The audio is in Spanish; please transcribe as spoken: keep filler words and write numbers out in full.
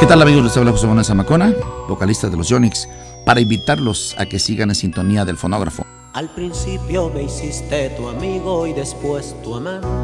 ¿Qué tal, amigos? Les habla José Manuel Zamacona, vocalista de los Yonix, para invitarlos a que sigan en sintonía del fonógrafo. Al principio me hiciste tu amigo y después tu amante.